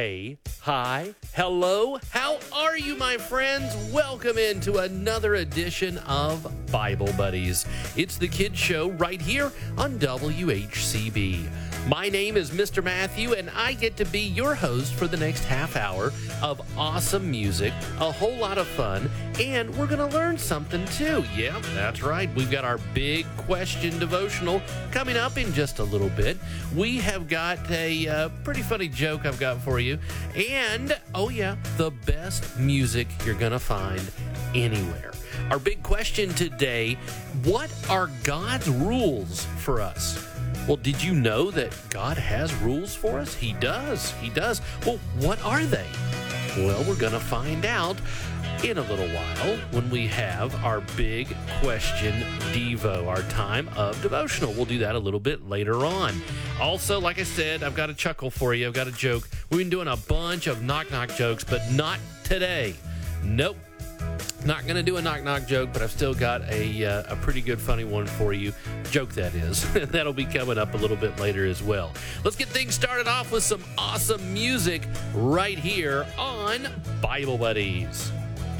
Hey, hi, hello, how are you, my friends? Welcome into another edition of Bible Buddies. It's the Kids Show right here on WHCB. My name is Mr. Matthew, and I get to be your host for the next half hour of awesome music, a whole lot of fun, and we're going to learn something too. Yeah, that's right. We've got our big question devotional coming up in just a little bit. We have got a pretty funny joke I've got for you, and, oh yeah, the best music you're going to find anywhere. Our big question today, what are God's rules for us? Well, did you know that God has rules for us? He does. He does. Well, what are they? Well, we're going to find out in a little while when we have our big question devo, our time of devotional. We'll do that a little bit later on. Also, like I said, I've got a chuckle for you. I've got a joke. We've been doing a bunch of knock-knock jokes, but not today. Nope. Not going to do a knock-knock joke, but I've still got a pretty good funny one for you. Joke, that is. That'll be coming up a little bit later as well. Let's get things started off with some awesome music right here on Bible Buddies.